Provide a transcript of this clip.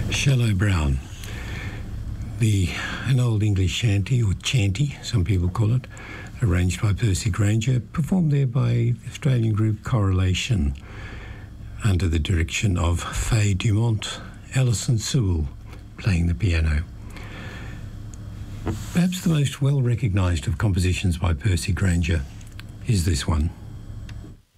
Shallow Brown, an old English shanty, or chanty, some people call it, arranged by Percy Grainger, performed there by the Australian group Correlation, under the direction of Faye Dumont, Alison Sewell playing the piano. Perhaps the most well-recognised of compositions by Percy Grainger is this one.